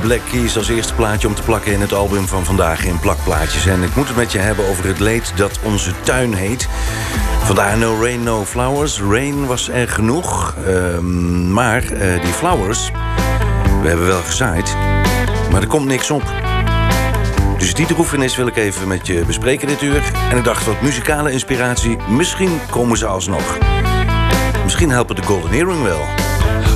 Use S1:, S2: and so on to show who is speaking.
S1: Black Keys als eerste plaatje om te plakken in het album van vandaag in Plakplaatjes. En ik moet het met je hebben over het leed dat onze tuin heet. Vandaar No Rain, No Flowers. Rain was er genoeg, maar die flowers, we hebben wel gezaaid, maar er komt niks op. Dus die droefenis wil ik even met je bespreken dit uur. En ik dacht, wat muzikale inspiratie, misschien komen ze alsnog. Misschien helpen de Golden Earring wel.